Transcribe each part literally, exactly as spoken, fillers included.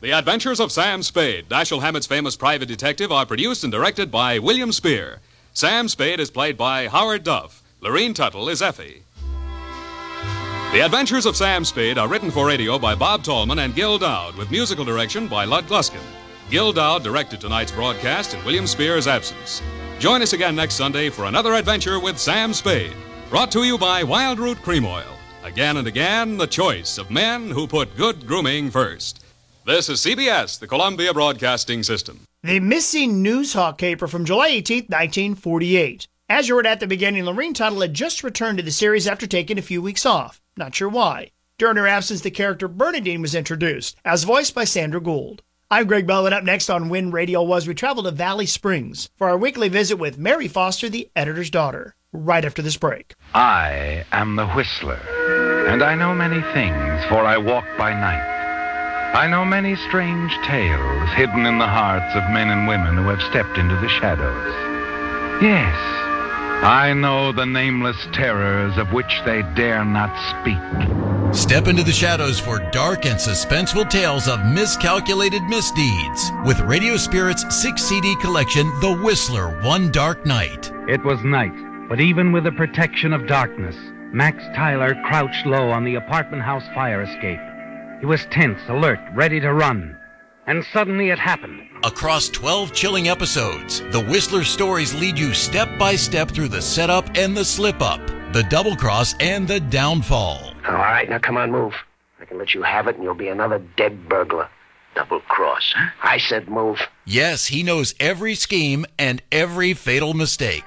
The Adventures of Sam Spade, Dashiell Hammett's famous private detective, are produced and directed by William Spear. Sam Spade is played by Howard Duff. Lorene Tuttle is Effie. The Adventures of Sam Spade are written for radio by Bob Tallman and Gil Dowd, with musical direction by Lud Gluskin. Gil Dowd directed tonight's broadcast in William Spear's absence. Join us again next Sunday for another adventure with Sam Spade, brought to you by Wild Root Cream Oil. Again and again, the choice of men who put good grooming first. This is C B S, the Columbia Broadcasting System. The Missing Newshawk caper from July eighteenth, nineteen forty-eight. As you heard at the beginning, Lorene Tuttle had just returned to the series after taking a few weeks off. Not sure why. During her absence, the character Bernadine was introduced, as voiced by Sandra Gould. I'm Greg Bell, and up next on When Radio Was, we travel to Valley Springs for our weekly visit with Mary Foster, the editor's daughter, right after this break. I am the Whistler, and I know many things, for I walk by night. I know many strange tales hidden in the hearts of men and women who have stepped into the shadows. Yes, I know the nameless terrors of which they dare not speak. Step into the shadows for dark and suspenseful tales of miscalculated misdeeds with Radio Spirit's six-C D collection, The Whistler, One Dark Night. It was night, but even with the protection of darkness, Max Tyler crouched low on the apartment house fire escape. He was tense, alert, ready to run. And suddenly it happened. Across twelve chilling episodes, The Whistler stories lead you step by step through the setup and the slip-up, the double-cross and the downfall. All right, now come on, move. I can let you have it and you'll be another dead burglar. Double cross, huh? I said move. Yes, he knows every scheme and every fatal mistake.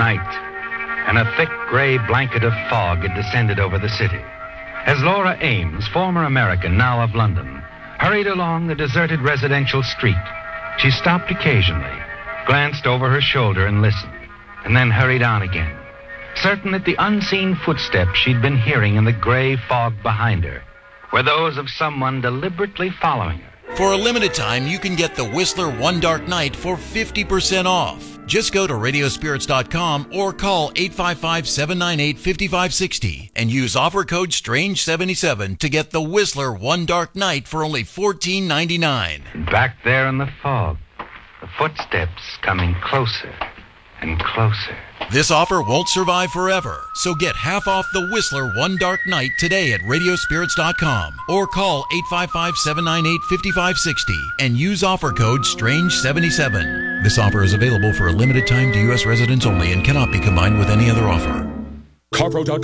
Night, and a thick gray blanket of fog had descended over the city. As Laura Ames, former American, now of London, hurried along the deserted residential street, she stopped occasionally, glanced over her shoulder and listened, and then hurried on again, certain that the unseen footsteps she'd been hearing in the gray fog behind her were those of someone deliberately following her. For a limited time, you can get The Whistler One Dark Night for fifty percent off. Just go to radio spirits dot com or call eight five five, seven nine eight, five five six zero and use offer code strange seventy-seven to get The Whistler One Dark Night for only fourteen ninety-nine. Back there in the fog, the footsteps coming closer and closer. This offer won't survive forever, so get half off The Whistler One Dark Night today at radio spirits dot com or call eight five five, seven nine eight, five five six zero and use offer code strange seventy-seven. This offer is available for a limited time to U S residents only and cannot be combined with any other offer. Carpro dot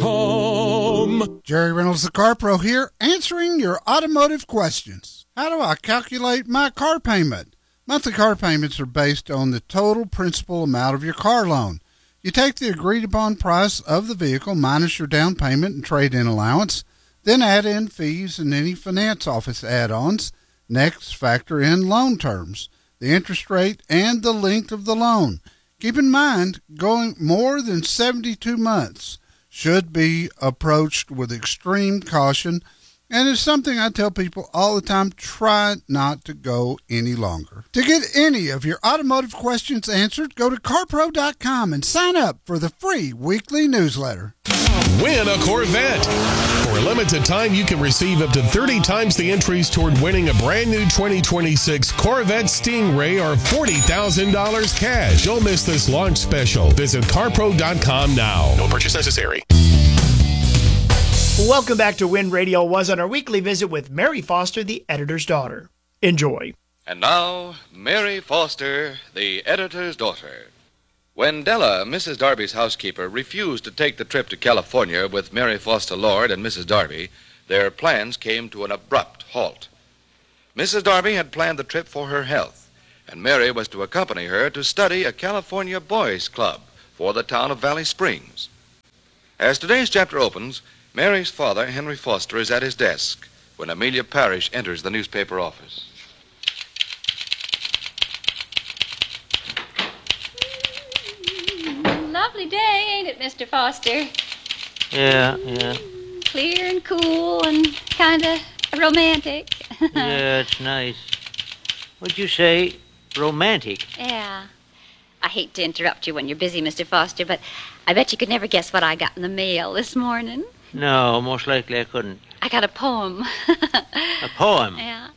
com. Jerry Reynolds, the CarPro here, answering your automotive questions. How do I calculate my car payment? Monthly car payments are based on the total principal amount of your car loan. You take the agreed-upon price of the vehicle minus your down payment and trade-in allowance, then add in fees and any finance office add-ons. Next, factor in loan terms, the interest rate, and the length of the loan. Keep in mind, going more than seventy-two months should be approached with extreme caution, and it's something I tell people all the time, try not to go any longer. To get any of your automotive questions answered, go to carpro dot com and sign up for the free weekly newsletter. Win a Corvette. For a limited time, you can receive up to thirty times the entries toward winning a brand new twenty twenty-six Corvette Stingray or forty thousand dollars cash. Don't miss this launch special. Visit carpro dot com now. No purchase necessary. Welcome back to When Radio Was on our weekly visit with Mary Foster, the editor's daughter. Enjoy. And now, Mary Foster, the editor's daughter. When Della, Missus Darby's housekeeper, refused to take the trip to California with Mary Foster Lord and Missus Darby, their plans came to an abrupt halt. Missus Darby had planned the trip for her health, and Mary was to accompany her to study a California boys' club for the town of Valley Springs. As today's chapter opens, Mary's father, Henry Foster, is at his desk when Amelia Parrish enters the newspaper office. Lovely day, ain't it, Mister Foster? Yeah, yeah. Clear and cool and kind of romantic. Yeah, it's nice. What'd you say? Romantic? Yeah. I hate to interrupt you when you're busy, Mister Foster, but I bet you could never guess what I got in the mail this morning. No, most likely I couldn't. I got a poem. A poem? Yeah.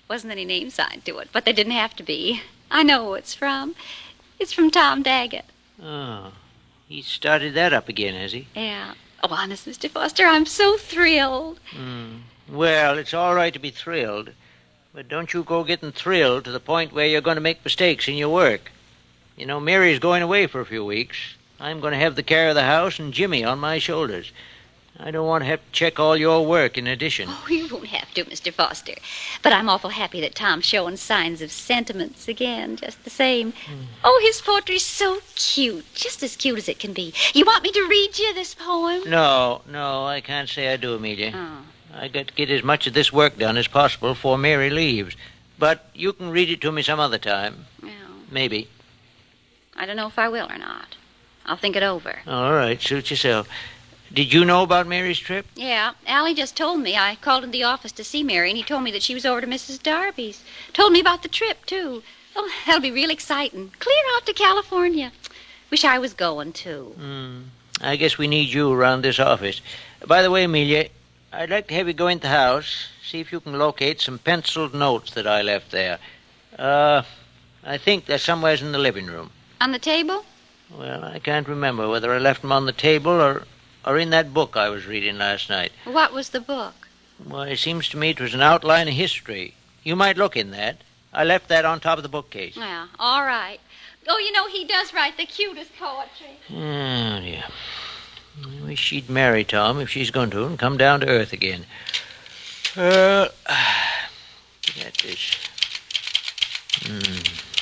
Wasn't any name signed to it, but there didn't have to be. I know who it's from. It's from Tom Daggett. Oh, he started that up again, has he? Yeah. Oh, honest, Mister Foster, I'm so thrilled. Mm. Well, it's all right to be thrilled, but don't you go getting thrilled to the point where you're going to make mistakes in your work. You know, Mary's going away for a few weeks. I'm going to have the care of the house and Jimmy on my shoulders. I don't want to have to check all your work in addition. Oh, you won't have to, Mister Foster. But I'm awful happy that Tom's showing signs of sentiments again, just the same. Mm. Oh, his poetry's so cute, just as cute as it can be. You want me to read you this poem? No, no, I can't say I do, Amelia. Oh. I got to get as much of this work done as possible before Mary leaves. But you can read it to me some other time. Well, maybe. I don't know if I will or not. I'll think it over. All right, suit yourself. Did you know about Mary's trip? Yeah, Allie just told me. I called in the office to see Mary, and he told me that she was over to Missus Darby's. Told me about the trip, too. Oh, that'll be real exciting. Clear out to California. Wish I was going, too. Mm, I guess we need you around this office. By the way, Amelia, I'd like to have you go into the house, see if you can locate some penciled notes that I left there. Uh, I think they're somewheres in the living room. On the table? Well, I can't remember whether I left them on the table or... or in that book I was reading last night. What was the book? Well, it seems to me it was an outline of history. You might look in that. I left that on top of the bookcase. Yeah, all right. Oh, you know, he does write the cutest poetry. Oh, dear. I wish she'd marry Tom if she's going to and come down to earth again. Uh, get this. Hmm.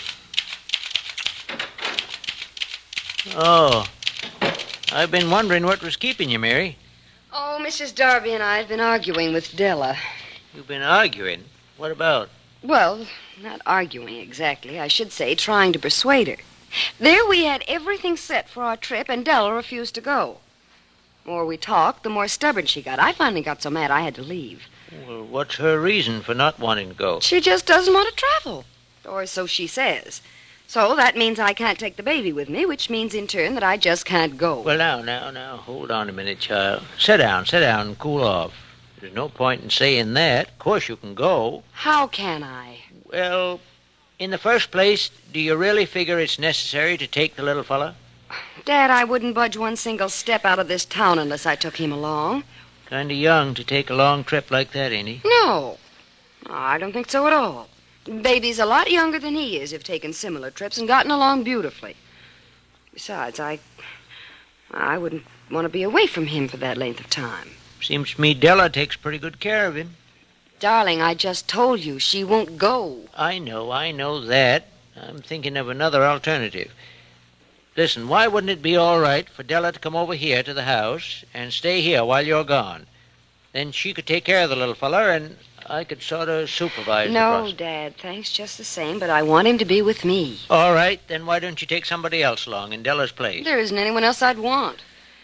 Oh. I've been wondering what was keeping you, Mary. Oh, Missus Darby and I have been arguing with Della. You've been arguing? What about? Well, not arguing exactly. I should say trying to persuade her. There we had everything set for our trip, and Della refused to go. The more we talked, the more stubborn she got. I finally got so mad I had to leave. Well, what's her reason for not wanting to go? She just doesn't want to travel. Or so she says. So that means I can't take the baby with me, which means in turn that I just can't go. Well, now, now, now, hold on a minute, child. Sit down, sit down and cool off. There's no point in saying that. Of course you can go. How can I? Well, in the first place, do you really figure it's necessary to take the little fella? Dad, I wouldn't budge one single step out of this town unless I took him along. Kind of young to take a long trip like that, ain't he? No. I don't think so at all. Baby's a lot younger than he is, have taken similar trips and gotten along beautifully. Besides, I... I wouldn't want to be away from him for that length of time. Seems to me Della takes pretty good care of him. Darling, I just told you she won't go. I know, I know that. I'm thinking of another alternative. Listen, why wouldn't it be all right for Della to come over here to the house and stay here while you're gone? Then she could take care of the little fella and I could sort of supervise the process. No, Dad, thanks just the same, but I want him to be with me. All right, then why don't you take somebody else along in Della's place? There isn't anyone else I'd want.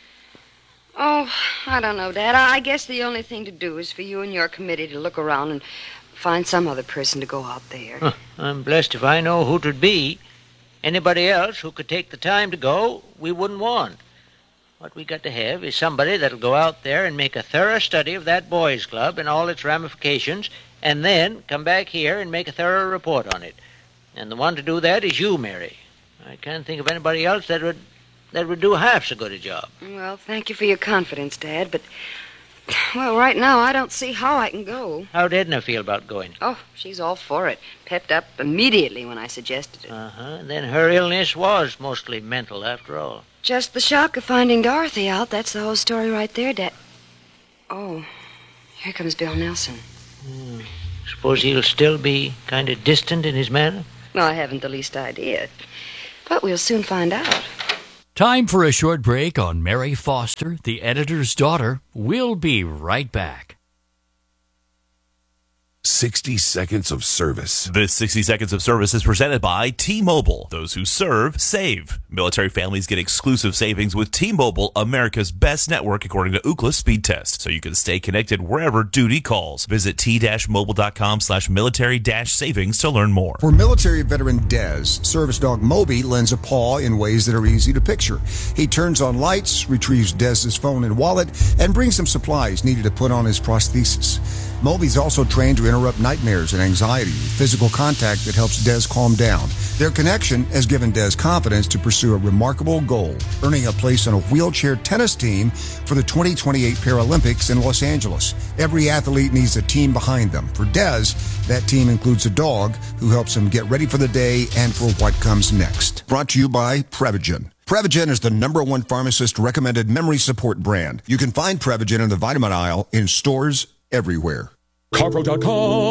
Oh, I don't know, Dad. I guess the only thing to do is for you and your committee to look around and find some other person to go out there. Huh, I'm blessed if I know who 'twould be. Anybody else who could take the time to go, we wouldn't want. What we got to have is somebody that'll go out there and make a thorough study of that boys' club and all its ramifications, and then come back here and make a thorough report on it. And the one to do that is you, Mary. I can't think of anybody else that would that would do half so good a job. Well, thank you for your confidence, Dad, but, well, right now I don't see how I can go. How'd Edna feel about going? Oh, she's all for it. Pepped up immediately when I suggested it. Uh-huh. And then her illness was mostly mental, after all. Just the shock of finding Dorothy out. That's the whole story right there, Dad. Oh, here comes Bill Nelson. Hmm. Suppose he'll still be kind of distant in his manner? No, I haven't the least idea. But we'll soon find out. Time for a short break on Mary Foster, the editor's daughter. We'll be right back. sixty seconds of service. This sixty seconds of service is presented by T-Mobile. Those who serve, save. Military families get exclusive savings with T-Mobile, America's best network according to Ookla speed test, so you can stay connected wherever duty calls. Visit t-mobile.com slash military dash savings to learn more. For military veteran Dez, service dog Moby lends a paw in ways that are easy to picture. He turns on lights, retrieves Dez's phone and wallet, and brings some supplies needed to put on his prosthesis. Moby's also trained to interrupt nightmares and anxiety with physical contact that helps Des calm down. Their connection has given Des confidence to pursue a remarkable goal, earning a place on a wheelchair tennis team for the twenty twenty-eight Paralympics in Los Angeles. Every athlete needs a team behind them. For Des, that team includes a dog who helps him get ready for the day and for what comes next. Brought to you by Prevagen. Prevagen is the number one pharmacist-recommended memory support brand. You can find Prevagen in the vitamin aisle in stores everywhere. CarPro dot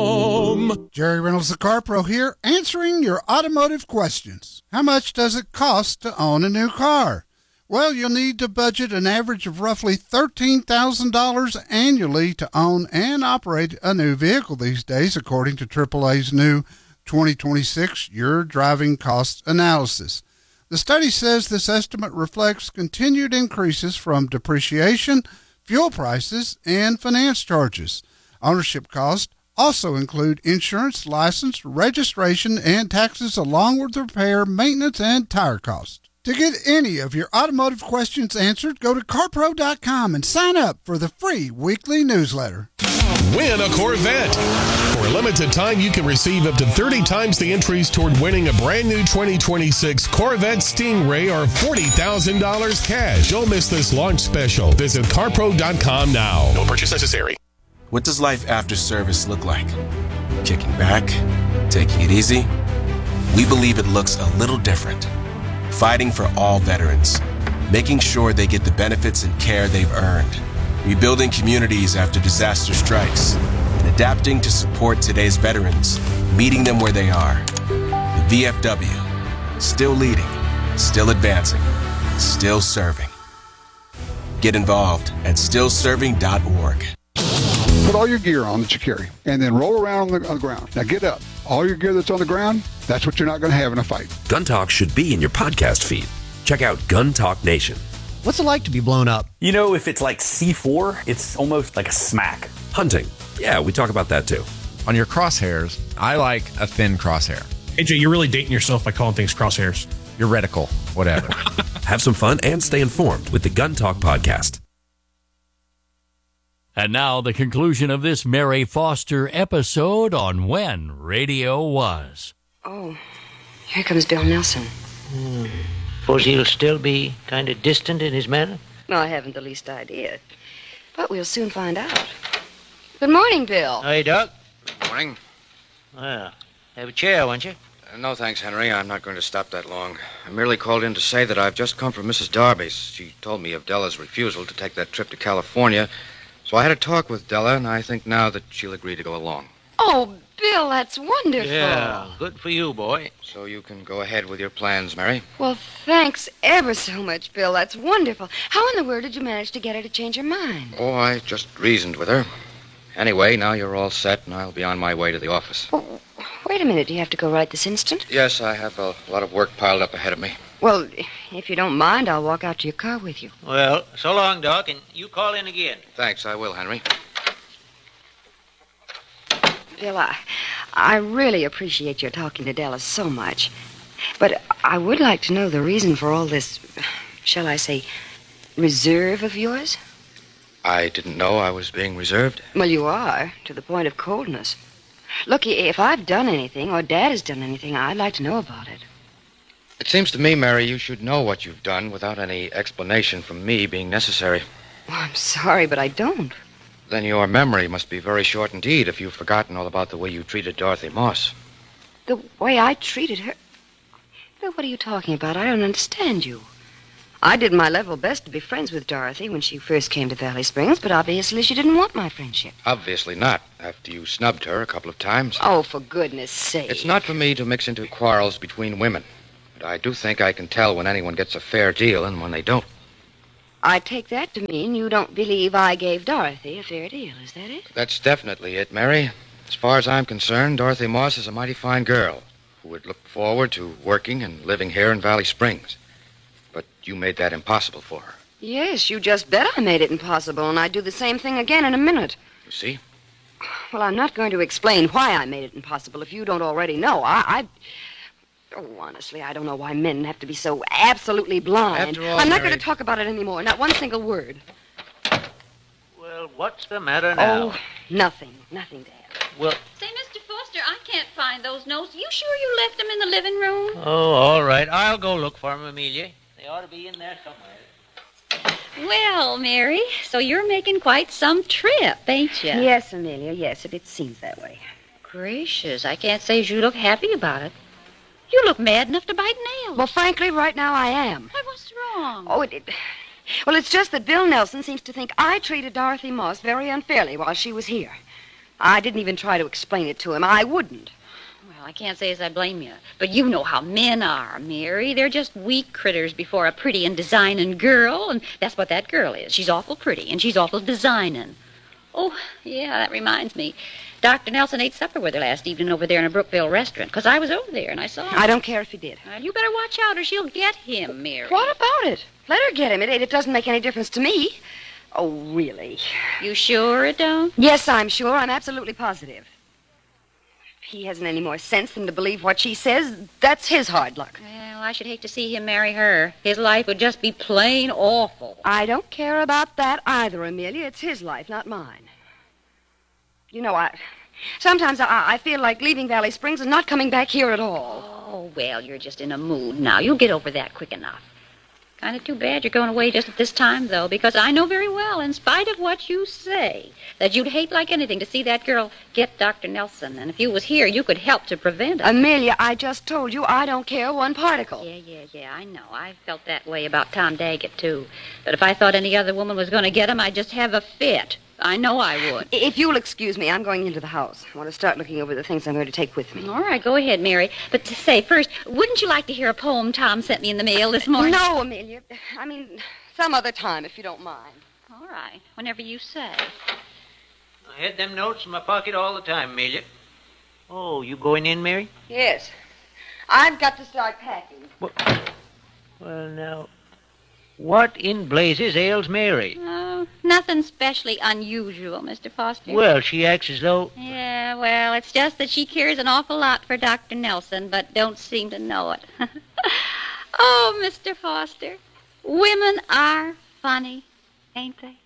com. Jerry Reynolds, the CarPro here, answering your automotive questions. How much does it cost to own a new car? Well, you'll need to budget an average of roughly thirteen thousand dollars annually to own and operate a new vehicle these days, according to triple A's new twenty twenty-six Your Driving Cost Analysis. The study says this estimate reflects continued increases from depreciation, fuel prices, and finance charges. Ownership costs also include insurance, license, registration, and taxes, along with repair, maintenance, and tire costs. To get any of your automotive questions answered, go to CarPro dot com and sign up for the free weekly newsletter. Win a Corvette. For a limited time, you can receive up to thirty times the entries toward winning a brand new twenty twenty-six Corvette Stingray or forty thousand dollars cash. Don't miss this launch special. Visit CarPro dot com now. No purchase necessary. What does life after service look like? Kicking back? Taking it easy? We believe it looks a little different. Fighting for all veterans. Making sure they get the benefits and care they've earned. Rebuilding communities after disaster strikes. And adapting to support today's veterans. Meeting them where they are. The V F W. Still leading. Still advancing. Still serving. Get involved at still serving dot org. Put all your gear on that you carry, and then roll around on the, on the ground. Now get up. All your gear that's on the ground, that's what you're not going to have in a fight. Gun Talk should be in your podcast feed. Check out Gun Talk Nation. What's it like to be blown up? You know, if it's like C four, it's almost like a smack. Hunting. Yeah, we talk about that too. On your crosshairs, I like a thin crosshair. A J, you're really dating yourself by calling things crosshairs. Your reticle, whatever. Have some fun and stay informed with the Gun Talk podcast. And now the conclusion of this Mary Foster episode on When Radio Was. Oh, here comes Bill Nelson. Hmm. Suppose he'll still be kind of distant in his manner? No, I haven't the least idea. But we'll soon find out. Good morning, Bill. Hey, Doc. Good morning. Well, have a chair, won't you? Uh, no, thanks, Henry. I'm not going to stop that long. I merely called in to say that I've just come from Missus Darby's. She told me of Della's refusal to take that trip to California. So I had a talk with Della, and I think now that she'll agree to go along. Oh, Bill, that's wonderful. Yeah, good for you, boy. So you can go ahead with your plans, Mary. Well, thanks ever so much, Bill. That's wonderful. How in the world did you manage to get her to change her mind? Oh, I just reasoned with her. Anyway, now you're all set, and I'll be on my way to the office. Oh, wait a minute. Do you have to go right this instant? Yes, I have a lot of work piled up ahead of me. Well, if you don't mind, I'll walk out to your car with you. Well, so long, Doc, and you call in again. Thanks, I will, Henry. Bill, I, I really appreciate your talking to Della so much. But I would like to know the reason for all this, shall I say, reserve of yours? I didn't know I was being reserved. Well, you are, to the point of coldness. Look, if I've done anything, or Dad has done anything, I'd like to know about it. It seems to me, Mary, you should know what you've done without any explanation from me being necessary. Well, I'm sorry, but I don't. Then your memory must be very short indeed if you've forgotten all about the way you treated Dorothy Moss. The way I treated her? Bill, what are you talking about? I don't understand you. I did my level best to be friends with Dorothy when she first came to Valley Springs, but obviously she didn't want my friendship. Obviously not, after you snubbed her a couple of times. Oh, for goodness sake. It's not for me to mix into quarrels between women. But I do think I can tell when anyone gets a fair deal and when they don't. I take that to mean you don't believe I gave Dorothy a fair deal, is that it? That's definitely it, Mary. As far as I'm concerned, Dorothy Moss is a mighty fine girl who would look forward to working and living here in Valley Springs. But you made that impossible for her. Yes, you just bet I made it impossible, and I'd do the same thing again in a minute. You see? Well, I'm not going to explain why I made it impossible if you don't already know. I... I... Oh, honestly, I don't know why men have to be so absolutely blind. After all, I'm not Mary... going to talk about it anymore, not one single word. Well, Well, what's the matter now? Oh, nothing. Nothing, Dad. Well, Say, Mister Foster, I can't find those notes. You sure you left them in the living room? oh, all right. I'll go look for them, Amelia. They ought to be in there somewhere. Well, Mary, so you're making quite some trip, ain't you? Yes, Amelia, yes, it, it seems that way. Gracious, I can't say as you look happy about it. You look mad enough to bite nails. Well, frankly, right now I am. Why, what's wrong? Oh, it, it... Well, it's just that Bill Nelson seems to think I treated Dorothy Moss very unfairly while she was here. I didn't even try to explain it to him. I wouldn't. Well, I can't say as I blame you. But you know how men are, Mary. They're just weak critters before a pretty and designing girl, and that's what that girl is. She's awful pretty, and she's awful designing. Oh, yeah, that reminds me. Doctor Nelson ate supper with her last evening over there in a Brookville restaurant, because I was over there and I saw him. I don't care if he did. Well, you better watch out or she'll get him, Mary. What about it? Let her get him. It, it doesn't make any difference to me. Oh, really? You sure it don't? Yes, I'm sure. I'm absolutely positive. If he hasn't any more sense than to believe what she says, that's his hard luck. Well, I should hate to see him marry her. His life would just be plain awful. I don't care about that either, Amelia. It's his life, not mine. You know, I... Sometimes I, I feel like leaving Valley Springs and not coming back here at all. Oh, well, you're just in a mood now. You'll get over that quick enough. Kind of too bad you're going away just at this time, though, because I know very well, in spite of what you say, that you'd hate like anything to see that girl get Doctor Nelson. And if you was here, you could help to prevent it. Amelia, I just told you I don't care one particle. Yeah, yeah, yeah, I know. I felt that way about Tom Daggett, too. But if I thought any other woman was going to get him, I'd just have a fit. I know I would. If you'll excuse me, I'm going into the house. I want to start looking over the things I'm going to take with me. All right, go ahead, Mary. But to say first, wouldn't you like to hear a poem Tom sent me in the mail this morning? No, Amelia. I mean, some other time, if you don't mind. All right, whenever you say. I had them notes in my pocket all the time, Amelia. Oh, you going in, Mary? Yes. I've got to start packing. Well, well now, what in blazes ails Mary? Oh, nothing specially unusual, Mister Foster. Well, she acts as though... Yeah, well, it's just that she cares an awful lot for Doctor Nelson, but don't seem to know it. Oh, Mister Foster, women are funny, ain't they?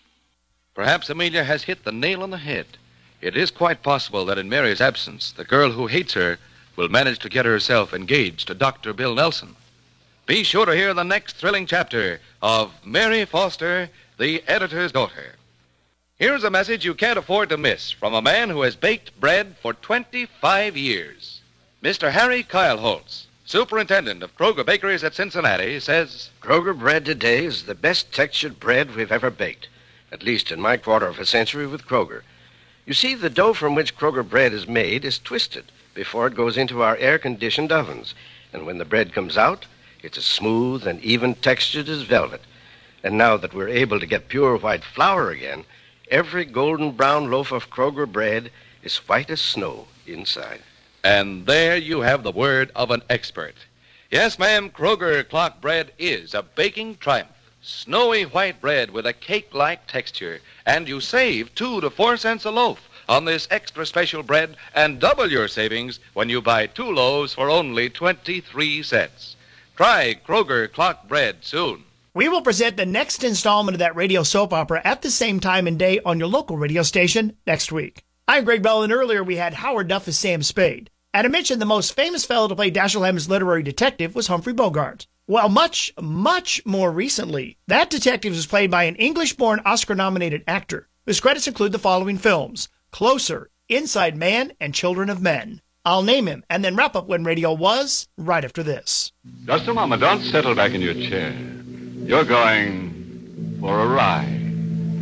Perhaps Amelia has hit the nail on the head. It is quite possible that in Mary's absence, the girl who hates her will manage to get herself engaged to Doctor Bill Nelson. Be sure to hear the next thrilling chapter of Mary Foster, the Editor's Daughter. Here's a message you can't afford to miss from a man who has baked bread for twenty-five years. Mister Harry Kyle Holtz, superintendent of Kroger Bakeries at Cincinnati, says, Kroger bread today is the best textured bread we've ever baked, at least in my quarter of a century with Kroger. You see, the dough from which Kroger bread is made is twisted before it goes into our air-conditioned ovens, and when the bread comes out, it's as smooth and even textured as velvet. And now that we're able to get pure white flour again, every golden brown loaf of Kroger bread is white as snow inside. And there you have the word of an expert. Yes, ma'am, Kroger clock bread is a baking triumph. Snowy white bread with a cake-like texture. And you save two to four cents a loaf on this extra special bread and double your savings when you buy two loaves for only twenty-three cents. Try Kroger clock bread soon. We will present the next installment of that radio soap opera at the same time and day on your local radio station next week. I'm Greg Bell, and earlier we had Howard Duff as Sam Spade. And I mentioned the most famous fellow to play Dashiell Hammond's literary detective was Humphrey Bogart. Well, much, much more recently, that detective was played by an English-born Oscar-nominated actor, whose credits include the following films: Closer, Inside Man, and Children of Men. I'll name him and then wrap up when radio was right after this. Just a moment. Don't settle back in your chair. You're going for a ride.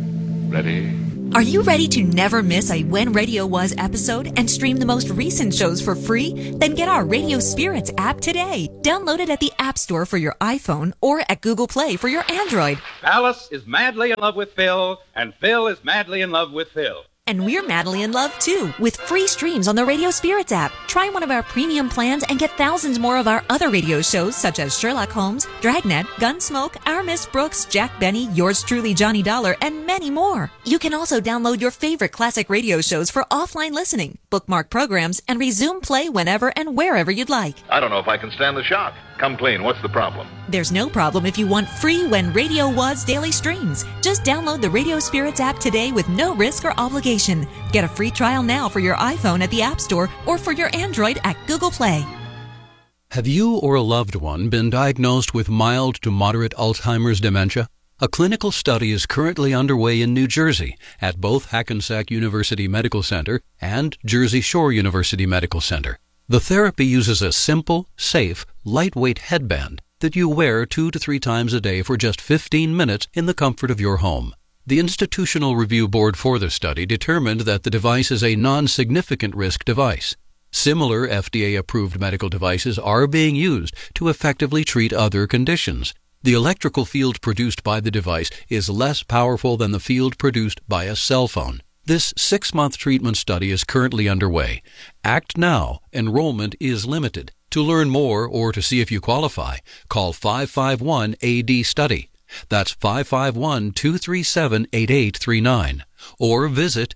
Ready? Are you ready to never miss a When Radio Was episode and stream the most recent shows for free? Then get our Radio Spirits app today. Download it at the App Store for your iPhone or at Google Play for your Android. Alice is madly in love with Phil, and Phil is madly in love with Phil. And we're madly in love, too, with free streams on the Radio Spirits app. Try one of our premium plans and get thousands more of our other radio shows, such as Sherlock Holmes, Dragnet, Gunsmoke, Our Miss Brooks, Jack Benny, Yours Truly, Johnny Dollar, and many more. You can also download your favorite classic radio shows for offline listening. bookmark programs, and resume play whenever and wherever you'd like. I don't know if I can stand the shock. Come clean, what's the problem? There's no problem if you want free When Radio Was daily streams. Just download the Radio Spirits app today with no risk or obligation. Get a free trial now for your iPhone at the App Store or for your Android at Google Play. Have you or a loved one been diagnosed with mild to moderate Alzheimer's dementia? A clinical study is currently underway in New Jersey at both Hackensack University Medical Center and Jersey Shore University Medical Center. The therapy uses a simple, safe, lightweight headband that you wear two to three times a day for just fifteen minutes in the comfort of your home. The Institutional Review Board for the study determined that the device is a non-significant risk device. Similar F D A-approved medical devices are being used to effectively treat other conditions. The electrical field produced by the device is less powerful than the field produced by a cell phone. This six-month treatment study is currently underway. Act now. Enrollment is limited. To learn more or to see if you qualify, call five five one A D study. That's five five one, two three seven, eight eight three nine. Or visit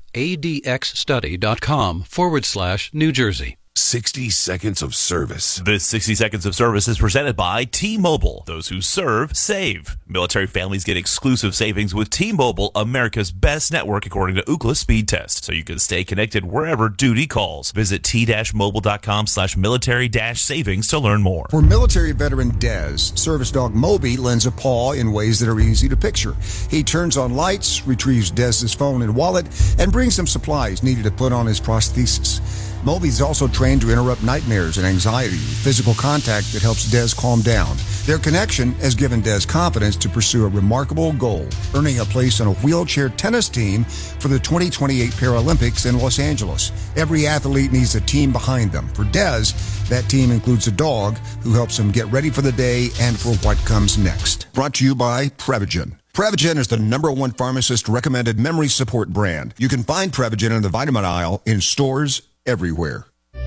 adxstudy.com forward slash New Jersey. sixty seconds of service. This sixty seconds of service is presented by T-Mobile. Those who serve, save. Military families get exclusive savings with T-Mobile, America's best network according to Ookla speed test, so you can stay connected wherever duty calls. Visit t-mobile.com slash military dash savings to learn more. For military veteran Dez, service dog Moby lends a paw in ways that are easy to picture. He turns on lights, retrieves Dez's phone and wallet, and brings some supplies needed to put on his prosthesis. Moby's also trained to interrupt nightmares and anxiety with physical contact that helps Dez calm down. Their connection has given Dez confidence to pursue a remarkable goal, earning a place on a wheelchair tennis team for the twenty twenty-eight Paralympics in Los Angeles. Every athlete needs a team behind them. For Dez, that team includes a dog who helps him get ready for the day and for what comes next. Brought to you by Prevagen. Prevagen is the number one pharmacist-recommended memory support brand. You can find Prevagen in the vitamin aisle in stores everywhere.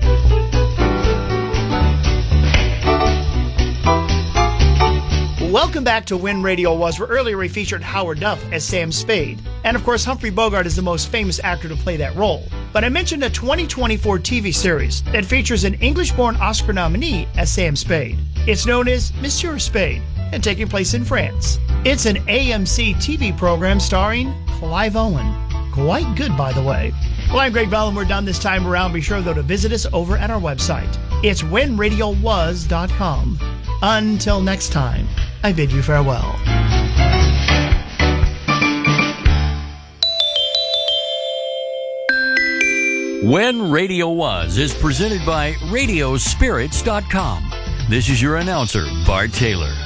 Welcome back to When Radio Was, where earlier we featured Howard Duff as Sam Spade. And of course, Humphrey Bogart is the most famous actor to play that role. But I mentioned a twenty twenty-four T V series that features an English-born Oscar nominee as Sam Spade. It's known as Monsieur Spade and taking place in France. It's an A M C T V program starring Clive Owen. Quite good, by the way. Well, I'm Greg Bell, and we're done this time around. Be sure, though, to visit us over at our website. It's when radio was dot com. Until next time, I bid you farewell. When Radio Was is presented by radio spirits dot com. This is your announcer, Bart Taylor.